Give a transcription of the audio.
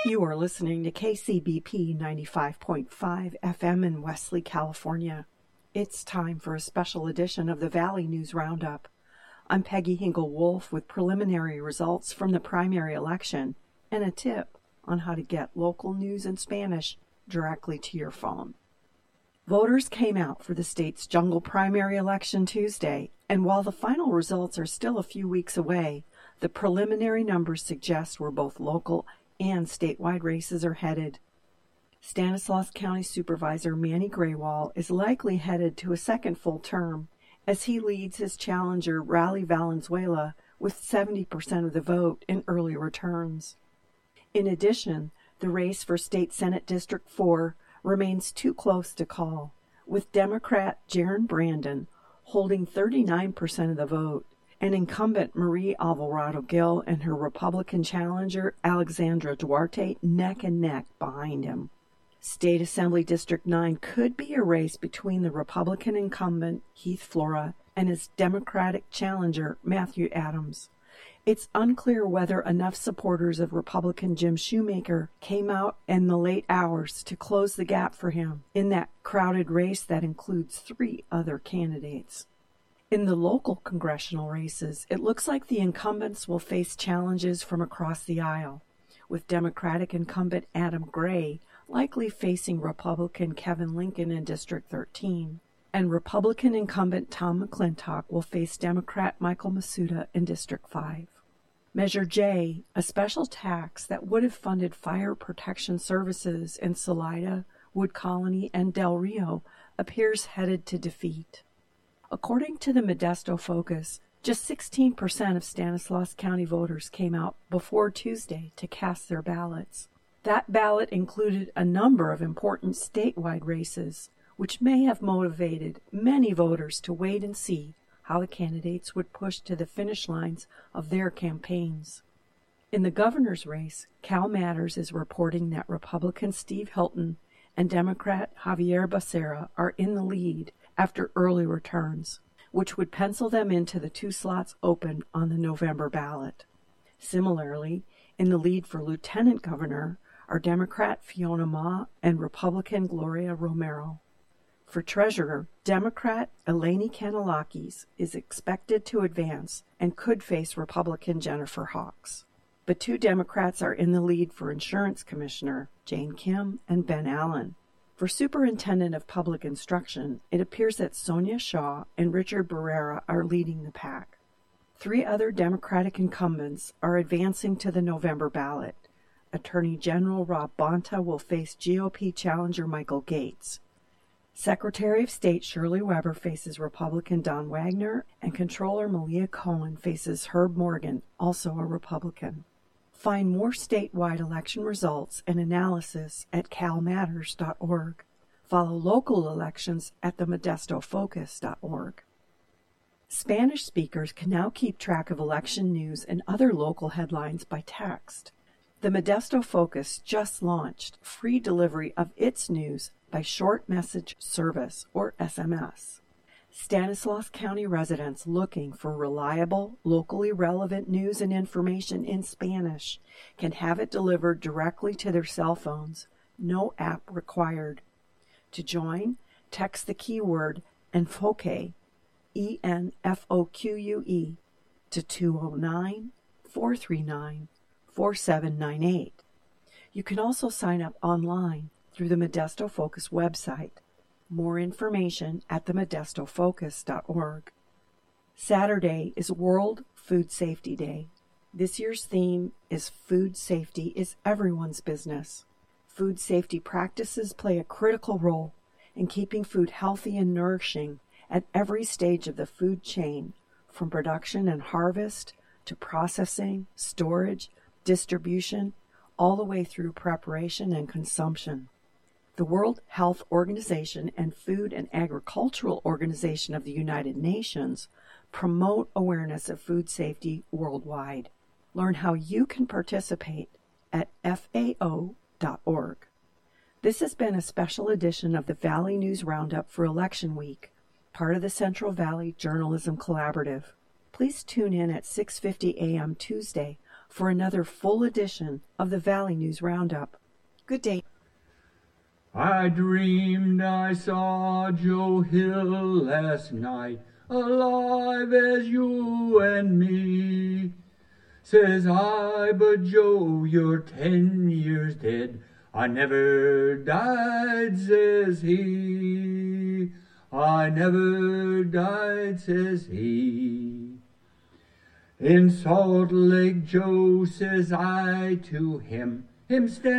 You are listening to KCBP 95.5 FM in Wesley, California. It's time for a special edition of the Valley News Roundup. I'm Peggy Hinkle-Wolf with preliminary results from the primary election and a tip on how to get local news in Spanish directly to your phone. Voters came out for the state's jungle primary election Tuesday, and while the final results are still a few weeks away, the preliminary numbers suggest where both local and statewide races are headed. Stanislaus County Supervisor Manny Graywall is likely headed to a second full term as he leads his challenger Raleigh Valenzuela with 70% of the vote in early returns. In addition, the race for State Senate District 4 remains too close to call, with Democrat Jaron Brandon holding 39% of the vote, and incumbent Marie Alvarado Gil and her Republican challenger Alexandra Duarte neck and neck behind him. State Assembly District 9 could be a race between the Republican incumbent Heath Flora and his Democratic challenger Matthew Adams. It's unclear whether enough supporters of Republican Jim Shoemaker came out in the late hours to close the gap for him in that crowded race that includes 3 other candidates. In the local congressional races, it looks like the incumbents will face challenges from across the aisle, with Democratic incumbent Adam Gray likely facing Republican Kevin Lincoln in District 13, and Republican incumbent Tom McClintock will face Democrat Michael Masuda in District 5. Measure J, a special tax that would have funded fire protection services in Salida, Wood Colony, and Del Rio, appears headed to defeat. According to the Modesto Focus, just 16% of Stanislaus County voters came out before Tuesday to cast their ballots. That ballot included a number of important statewide races, which may have motivated many voters to wait and see how the candidates would push to the finish lines of their campaigns. In the governor's race, Cal Matters is reporting that Republican Steve Hilton and Democrat Javier Becerra are in the lead after early returns, which would pencil them into the 2 slots open on the November ballot. Similarly, in the lead for lieutenant governor are Democrat Fiona Ma and Republican Gloria Romero. For treasurer, Democrat Eleni Kanellakis is expected to advance and could face Republican Jennifer Hawks. But 2 Democrats are in the lead for insurance commissioner, Jane Kim and Ben Allen. For Superintendent of Public Instruction, it appears that Sonia Shaw and Richard Barrera are leading the pack. 3 other Democratic incumbents are advancing to the November ballot. Attorney General Rob Bonta will face GOP challenger Michael Gates. Secretary of State Shirley Weber faces Republican Don Wagner, and Comptroller Malia Cohen faces Herb Morgan, also a Republican. Find more statewide election results and analysis at calmatters.org. Follow local elections at themodestofocus.org. Spanish speakers can now keep track of election news and other local headlines by text. The Modesto Focus just launched free delivery of its news by short message service, or SMS. Stanislaus County residents looking for reliable, locally relevant news and information in Spanish can have it delivered directly to their cell phones. No app required. To join, text the keyword ENFOQUE, ENFOQUE, to 209-439-4798. You can also sign up online through the Modesto Focus website. More information at themodestofocus.org. Saturday is World Food Safety Day. This year's theme is Food Safety is Everyone's Business. Food safety practices play a critical role in keeping food healthy and nourishing at every stage of the food chain, from production and harvest to processing, storage, distribution, all the way through preparation and consumption. The World Health Organization and Food and Agricultural Organization of the United Nations promote awareness of food safety worldwide. Learn how you can participate at FAO.org. This has been a special edition of the Valley News Roundup for Election Week, part of the Central Valley Journalism Collaborative. Please tune in at 6:50 a.m. Tuesday for another full edition of the Valley News Roundup. Good day. I dreamed I saw Joe Hill last night, alive as you and me. Says I, but Joe, you're 10 years dead. I never died, says he. I never died, says he. In Salt Lake Joe, says I to him stand